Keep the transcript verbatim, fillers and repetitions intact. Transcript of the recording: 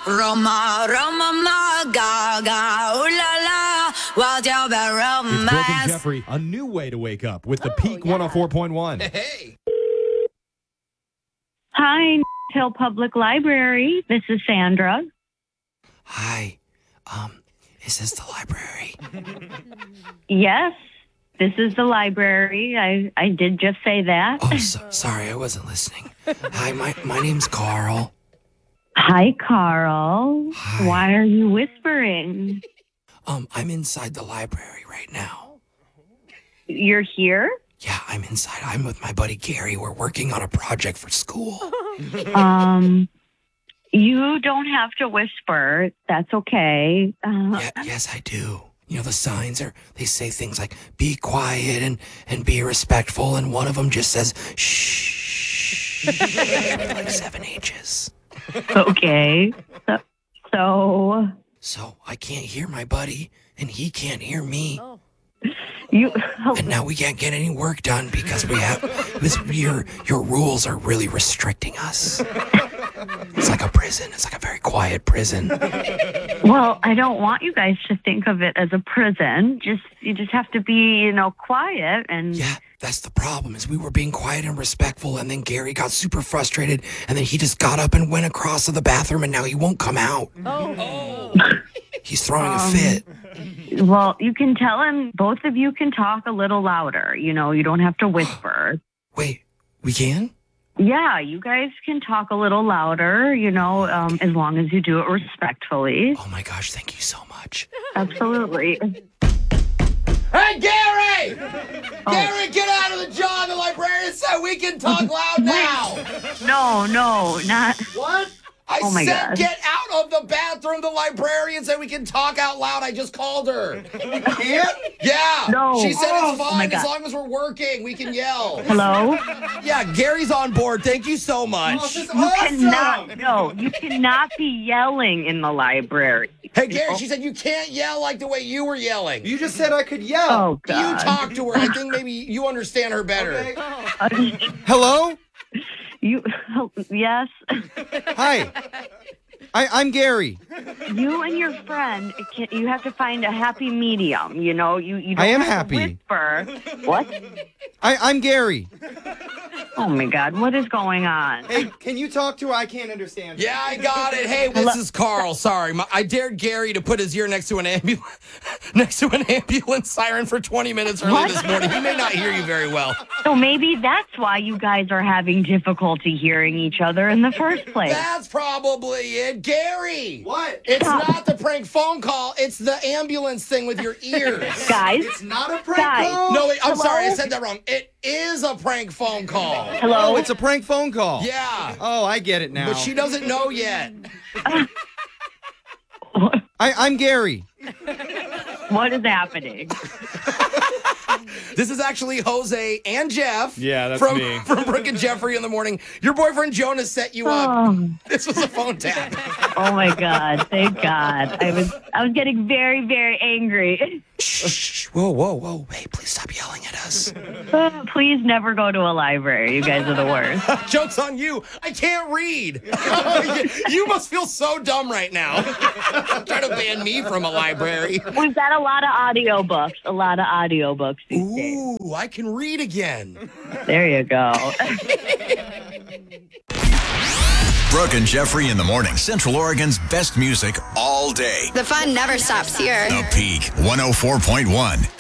Roma, Roma, ma, ga, ga, ooh la la, wild your bad romance. It's Brooke and Jeffrey, a new way to wake up with the Oh, Peak yeah. one oh four point one. Hey. Hi, Hill Public Library. This is Sandra. Hi, um, is this the library? Yes, this is the library. I, I did just say that. Oh, so, sorry, I wasn't listening. Hi, my, my name's Carl. Hi, Carl. Hi. Why are you whispering? Um, I'm inside the library right now. You're here? Yeah, I'm inside. I'm with my buddy Gary. We're working on a project for school. Um, you don't have to whisper. That's okay. Uh, Yeah, yes, I do. You know, the signs are, they say things like, be quiet and, and be respectful. And one of them just says, shh, with like seven H's. Okay. So, so So I can't hear my buddy and he can't hear me. you... And now we can't get any work done because we have this, your your rules are really restricting us. It's like a prison. It's like a very quiet prison. Well, I don't want you guys to think of it as a prison. Just you just have to be, you know, quiet and Yeah, that's the problem. Is we were being quiet and respectful, and then Gary got super frustrated, and then he just got up and went across to the bathroom, and now he won't come out. Oh. He's throwing Um, a fit. well, you can tell him both of you can talk a little louder. You know, you don't have to whisper. Wait, we can? Yeah, you guys can talk a little louder, you know, um, as long as you do it respectfully. Oh my gosh, thank you so much. Absolutely. Hey, Gary! Oh. Gary, get out of the jaw of the librarian so we can talk loud now. No, no, not. What? I Oh my said God. get out of the bathroom, the librarian so we can talk out loud. I just called her. We can't? Yeah. No. She said Oh it's my fine God. as long as we're working. We can yell. Hello? Yeah, Gary's on board. Thank you so much. You cannot, no, you cannot be yelling in the library. Hey, Gary, she said you can't yell like the way you were yelling. You just said I could yell. Oh, You God. talk to her. I think maybe you understand her better. Uh, Hello? you, yes. Hi. I, I'm Gary. You and your friend, it can, you have to find a happy medium. You know, you, you don't I am have to happy. whisper. What? I, I'm Gary. Oh my God, what is going on? Hey, can you talk to her? I can't understand. Yeah, I got it. Hey, this is Carl. Sorry, my, I dared Gary to put his ear next to an ambulance, next to an ambulance siren for twenty minutes early What? this morning. He may not hear you very well. So maybe that's why you guys are having difficulty hearing each other in the first place. That's probably it, Gary. What? It's Stop. not the prank phone call. It's the ambulance thing with your ears. Guys, It's not a prank Guys. call? No, wait. I'm Hello? sorry. I said that wrong. It is a prank phone call. hello? Oh, it's a prank phone call. Yeah, Oh, I get it now. but she doesn't know yet. I, I'm Gary. What is happening? This is actually Jose and Jeff. Yeah, that's from, me. From Brooke and Jeffrey in the morning. Your boyfriend Jonas set you up. Oh, This was a phone tap. oh my God, thank God. I was I was getting very, very angry. Shh, whoa, whoa, whoa. Hey, please stop yelling at us. Uh, Please never go to a library. You guys are the worst. Joke's on you. I can't read. You must feel so dumb right now. Trying to ban me from a library. We've got a lot of audiobooks, a lot of audiobooks these days. Ooh, I can read again. There you go. Brooke and Jeffrey in the morning. Central Oregon's best music all day. The fun never stops here. The Peak one oh four point one.